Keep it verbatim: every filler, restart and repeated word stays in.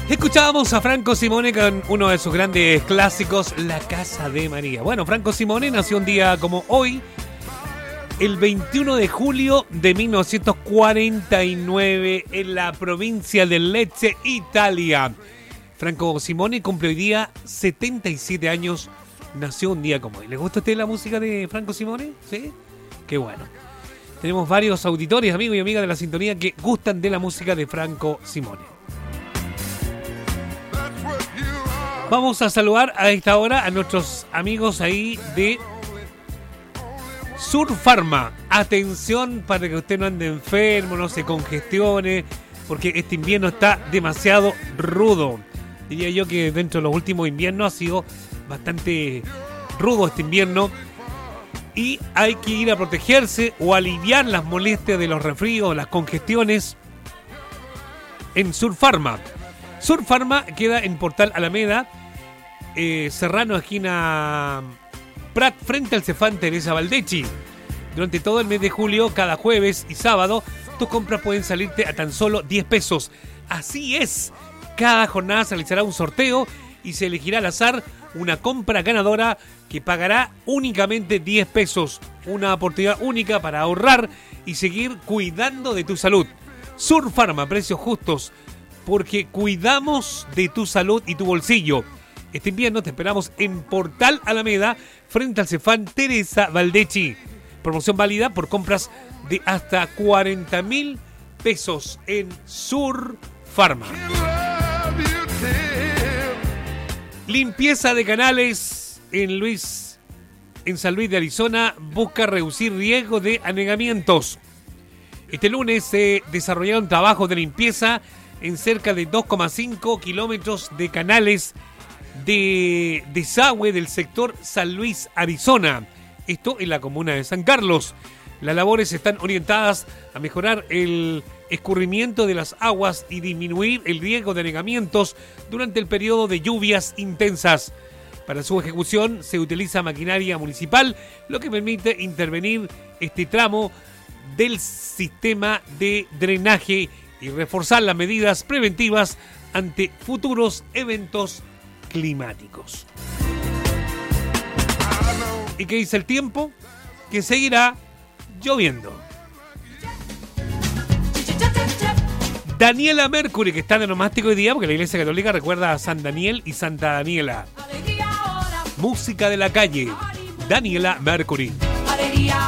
Escuchábamos a Franco Simone con uno de sus grandes clásicos, La Casa de María. Bueno, Franco Simone nació un día como hoy, el veintiuno de julio de mil novecientos cuarenta y nueve, en la provincia de Lecce, Italia. Franco Simone cumple hoy día setenta y siete años, nació un día como hoy. ¿Les gusta a usted la música de Franco Simone? ¿Sí? Qué bueno. Tenemos varios auditores, amigos y amigas de la sintonía, que gustan de la música de Franco Simone. Vamos a saludar a esta hora a nuestros amigos ahí de Surfarma. Atención para que usted no ande enfermo, no se congestione, porque este invierno está demasiado rudo. Diría yo que dentro de los últimos inviernos ha sido bastante rudo este invierno y hay que ir a protegerse o aliviar las molestias de los resfríos, las congestiones en Surfarma. Surfarma queda en Portal Alameda, eh, Serrano, esquina Prat, frente al Cefán Teresa Baldecchi. Durante todo el mes de julio, cada jueves y sábado, tus compras pueden salirte a tan solo diez pesos. Así es, cada jornada se realizará un sorteo y se elegirá al azar una compra ganadora que pagará únicamente diez pesos. Una oportunidad única para ahorrar y seguir cuidando de tu salud. Surfarma, precios justos, porque cuidamos de tu salud y tu bolsillo. Este invierno te esperamos en Portal Alameda, frente al Cefán Teresa Baldecchi. Promoción válida por compras de hasta cuarenta mil pesos en Surfarma. Limpieza de canales en Luis, en San Luis de Arizona, busca reducir riesgo de anegamientos. Este lunes se desarrollaron trabajos de limpieza en cerca de dos coma cinco kilómetros de canales de desagüe del sector San Luis, Arizona. Esto en la comuna de San Carlos. Las labores están orientadas a mejorar el escurrimiento de las aguas y disminuir el riesgo de anegamientos durante el periodo de lluvias intensas. Para su ejecución se utiliza maquinaria municipal, lo que permite intervenir este tramo del sistema de drenaje y reforzar las medidas preventivas ante futuros eventos climáticos. ¿Y qué dice el tiempo? Que seguirá lloviendo. Daniela Mercury, que está de nomástico hoy día, porque la Iglesia Católica recuerda a San Daniel y Santa Daniela. Música de la calle, Daniela Mercury.